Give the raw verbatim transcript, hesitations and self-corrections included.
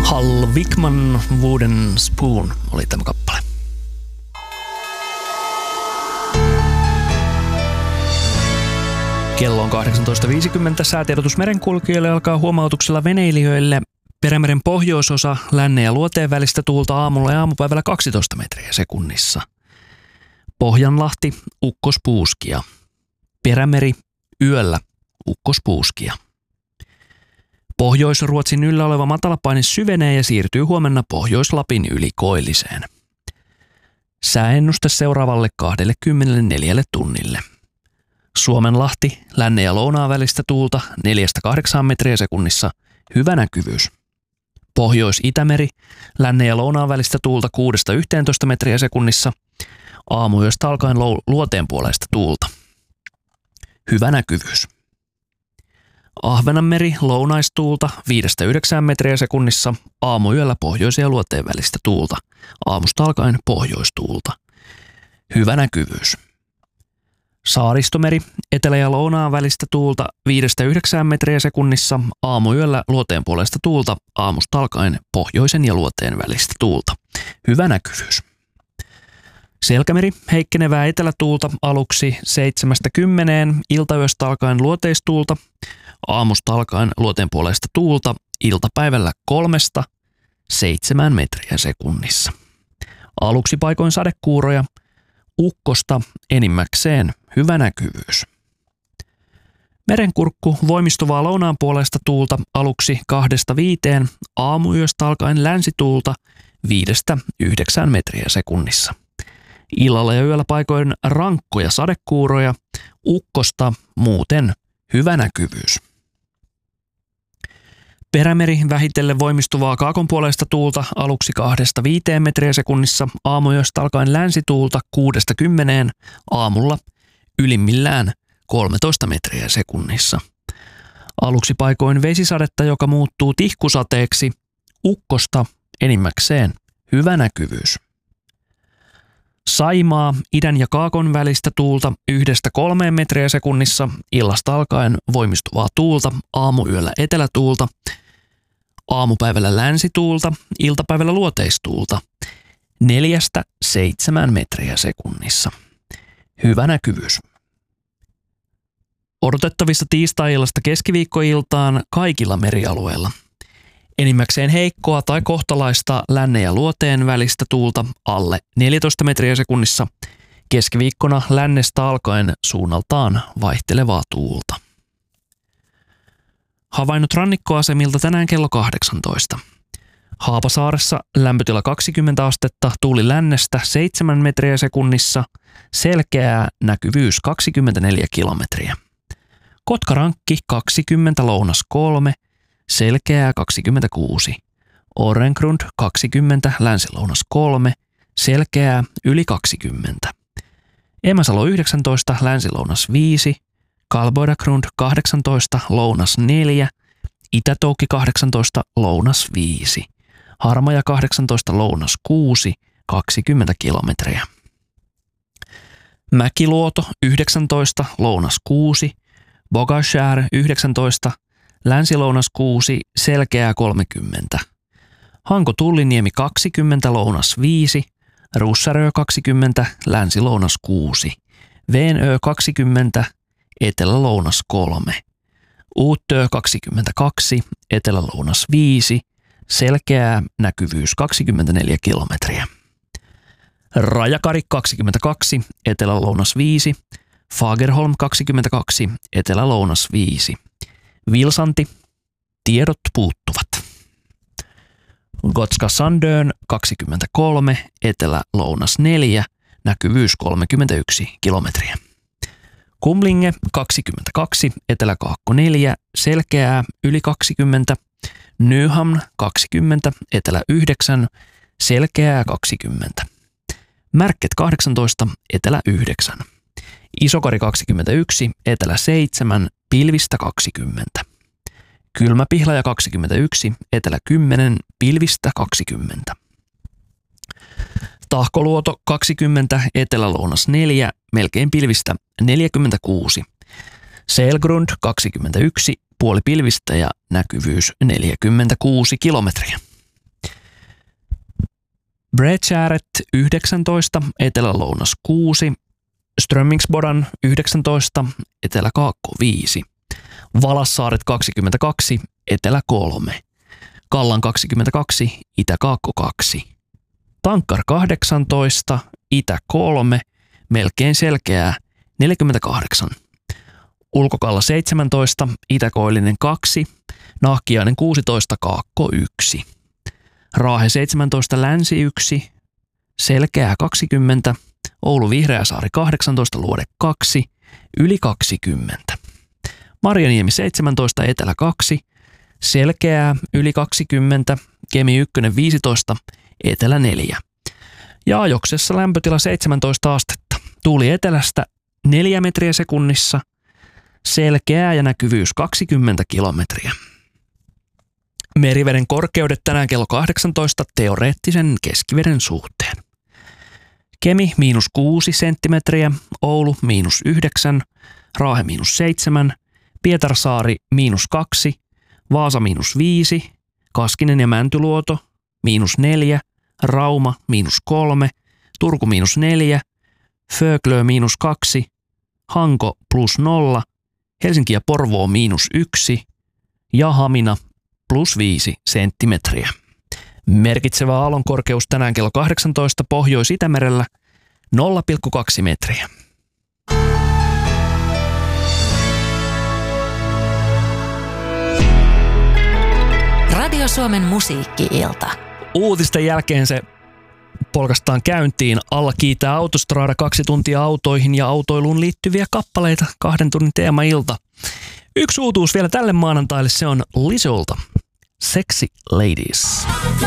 Hal Wickman, Wooden Spoon oli tämä kappale. Kello on kahdeksantoista viisikymmentä. Säätiedotus merenkulkijoille alkaa huomautuksella veneilijöille. Perämeren pohjoisosa lännen ja luoteen välistä tuulta aamulla ja aamupäivällä kaksitoista metriä sekunnissa. Pohjanlahti, ukkospuuskia. Perämeri, yöllä, ukkospuuskia. Pohjois-Ruotsin yllä oleva matalapaine syvenee ja siirtyy huomenna Pohjois-Lapin yli koilliseen. Sääennuste seuraavalle kaksikymmentäneljä tunnille. Suomenlahti, lännen ja lounaan välistä tuulta neljästä kahdeksaan metriä sekunnissa, hyvä näkyvyys. Pohjois-Itämeri, lännen ja lounaan välistä tuulta kuudesta yhteentoista metriä sekunnissa, aamuyöstä alkaen luoteen puoleista tuulta. Hyvä näkyvyys. Ahvenanmeri, lounaistuulta viidestä yhdeksään metriä sekunnissa, aamuyöllä pohjois- ja luoteen välistä tuulta, aamusta alkaen pohjoistuulta. Hyvä näkyvyys. Saaristomeri, etelä- ja lounaan välistä tuulta viidestä yhdeksään metriä sekunnissa, aamuyöllä luoteen puolesta tuulta, aamusta alkaen pohjoisen ja luoteen välistä tuulta. Hyvä näkyvyys. Selkämeri, heikkenevää etelätuulta aluksi seitsemästä kymmeneen, iltayöstä alkaen luoteistuulta, aamusta alkaen luoteen puolesta tuulta, iltapäivällä kolmesta seitsemään metriä sekunnissa. Aluksi paikoin sadekuuroja, ukkosta enimmäkseen hyvä näkyvyys. Merenkurkku, voimistuvaa lounaan puolesta tuulta aluksi kahdesta viiteen, aamuyöstä alkaen länsituulta viidestä yhdeksään metriä sekunnissa. Illalla ja yöllä paikoin rankkoja sadekuuroja, ukkosta muuten hyvä näkyvyys. Perämeri, vähitellen voimistuvaa kaakonpuoleista tuulta aluksi kahdesta viiteen metriä sekunnissa, aamuyöstä alkaen länsituulta kuudesta kymmeneen, aamulla ylimmillään kolmetoista metriä sekunnissa. Aluksi paikoin vesisadetta, joka muuttuu tihkusateeksi, ukkosta enimmäkseen hyvä näkyvyys. Saimaa, idän ja kaakon välistä tuulta yhdestä kolmeen metriä sekunnissa, illasta alkaen voimistuvaa tuulta, aamuyöllä etelätuulta, aamupäivällä länsituulta, iltapäivällä luoteistuulta, neljästä seitsemään metriä sekunnissa. Hyvä näkyvyys. Odotettavissa tiistai-illasta keskiviikkoiltaan kaikilla merialueilla. Enimmäkseen heikkoa tai kohtalaista lännen ja luoteen välistä tuulta alle neljätoista metriä sekunnissa, keskiviikkona lännestä alkaen suunnaltaan vaihtelevaa tuulta. Havainnot rannikkoasemilta tänään kello kahdeksantoista. Haapasaaressa lämpötila kaksikymmentä astetta, tuuli lännestä seitsemän metriä sekunnissa, selkeää näkyvyys kaksikymmentäneljä kilometriä. Kotkarankki kaksikymmentä, lounas kolme, selkeää kaksikymmentäkuusi. Orrengrund kaksikymmentä, länsilounas kolme, selkeää yli kaksikymmentä. Emäsalo yhdeksäntoista, länsilounas viisi, Kalboidagrund kahdeksantoista, lounas neljä, Itätoukki kahdeksantoista, lounas viisi. Harmaja kahdeksantoista, lounas kuusi, kaksikymmentä kilometriä. Mäkiluoto yhdeksäntoista, lounas kuusi, Bogashär yhdeksäntoista, länsilounas kuusi, selkeää kolmekymmentä. Hanko-Tulliniemi kaksikymmentä, lounas viisi, Russarö kaksikymmentä, länsilounas kuusi, Veenö kaksikymmentä, etelä-lounas kolme, Uutö kaksikymmentäkaksi, etelä-lounas viisi, selkeää näkyvyys kaksikymmentäneljä kilometriä. Rajakari kaksikymmentäkaksi, etelä-lounas viisi, Fagerholm kaksikymmentäkaksi, etelä-lounas viisi. Vilsanti, tiedot puuttuvat. Gotska Sandön kaksikymmentäkolme, etelä-lounas neljä, näkyvyys kolmekymmentäyksi kilometriä. Kumlinge kaksikymmentäkaksi, etelä-kaakko neljä, selkeää yli kaksikymmentä. Nyhamn kaksikymmentä, etelä yhdeksän, selkeää kaksikymmentä. Märket kahdeksantoista, etelä yhdeksän. Isokari kaksikymmentäyksi, etelä seitsemän, pilvistä kaksikymmentä. Kylmäpihlaja kaksikymmentäyksi, etelä kymmenen, pilvistä kaksikymmentä. Tahkoluoto kaksikymmentä, etelä-lounas neljä, melkein pilvistä neljäkymmentäkuusi. Selgrund kaksikymmentäyksi, puoli pilvistä ja näkyvyys neljäkymmentäkuusi kilometriä. Bredskäret yhdeksäntoista, Etelä-Lounas kuusi, Strömmingsbodan yhdeksäntoista, Etelä-Kaakko viisi, Valassaaret kaksikymmentäkaksi, Etelä kolme, Kallan kaksikymmentäkaksi, Itä-Kaakko kaksi, Tankkar kahdeksantoista, Itä kolme, melkein selkeää neljäkymmentäkahdeksan, Ulkokalla seitsemäntoista, Itä-Koillinen kaksi, Nahkiainen kuusitoista, Kaakko yksi, Raahe seitsemäntoista, Länsi yksi, selkeää kaksikymmentä, Oulu Vihreäsaari kahdeksantoista, Luode kaksi, yli kaksikymmentä, Marjaniemi seitsemäntoista, Etelä kaksi, selkeää yli kaksikymmentä, Kemi yksi viisitoista, Etelä neljä. Ja Ajoksessa lämpötila seitsemäntoista astetta. Tuuli etelästä neljä metriä sekunnissa, selkeää ja näkyvyys kaksikymmentä kilometriä. Meriveden korkeudet tänään kello kahdeksantoista teoreettisen keskiveden suhteen. Kemi miinus kuusi senttimetriä, Oulu miinus yhdeksän, Raahe miinus seitsemän, Pietarsaari miinus kaksi, Vaasa miinus viisi, Kaskinen ja Mäntyluoto miinus neljä, Rauma miinus kolme, Turku miinus neljä, Föglö miinus kaksi, Hanko plus nolla, Helsinki ja Porvoo miinus yksi ja Hamina plus viisi senttimetriä. Merkitsevä aallonkorkeus tänään kello kahdeksantoista Pohjois-Itämerellä nolla pilkku kaksi metriä. Radio Suomen musiikki-ilta. Uutisten jälkeen se polkastaan käyntiin. Alla kiitää Autostrada, kaksi tuntia autoihin ja autoiluun liittyviä kappaleita, kahden tunnin teema-ilta. Yksi uutuus vielä tälle maanantaille, se on Lizzolta. Sexy Ladies.